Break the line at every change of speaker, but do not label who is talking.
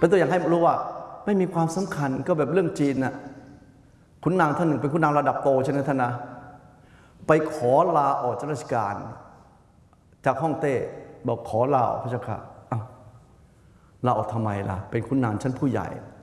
เป็นตัวอย่างให้รู้ว่าไม่มีความสำคัญก็แบบเรื่องจีนน่ะขุนนางท่านหนึ่งเป็นขุนนางระดับโตใช่ไหมท่านนะไปขอลาออกจากราชการจากฮ่องเต้บอกขอลาออกพระเจ้าค่ะลาออกทำไมล่ะเป็นขุนนางชั้นผู้ใหญ่